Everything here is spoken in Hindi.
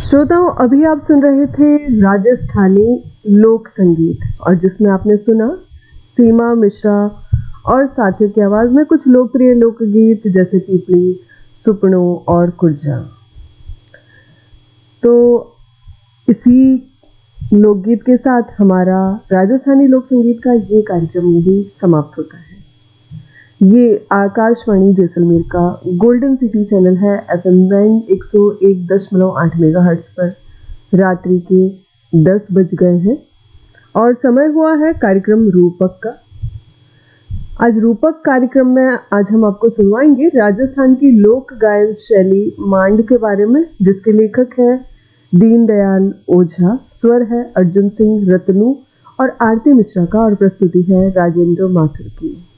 श्रोताओं, अभी आप सुन रहे थे राजस्थानी लोक संगीत और जिसमें आपने सुना सीमा मिश्रा और साथियों की आवाज में कुछ लोकप्रिय लोकगीत जैसे पीपली, सुपड़ों और कुर्जा। तो इसी लोकगीत के साथ हमारा राजस्थानी लोक संगीत का ये कार्यक्रम यही समाप्त होता है। ये आकाशवाणी जैसलमेर का गोल्डन सिटी चैनल है। FM बैंड 101.8 मेगाहर्ट्ज पर रात्रि के 10 बज गए हैं और समय हुआ है कार्यक्रम रूपक का। आज रूपक कार्यक्रम में हम आपको सुनवाएंगे राजस्थान की लोक गायन शैली मांड के बारे में, जिसके लेखक है दीनदयाल ओझा, स्वर है अर्जुन सिंह रतनू और आरती मिश्रा का और प्रस्तुति है राजेंद्र माथुर की।